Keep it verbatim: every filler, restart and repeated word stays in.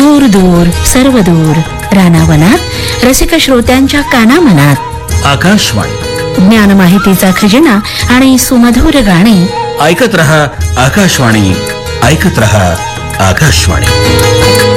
दूर दूर सर्व दूर रानावनात रसिक श्रोत्यांच्या कानामनात आकाशवाणी, ज्ञान माहितीचा खजिना आणि सुमधुर गाणी. ऐकत रहा आकाशवाणी, ऐकत रहा आकाशवाणी.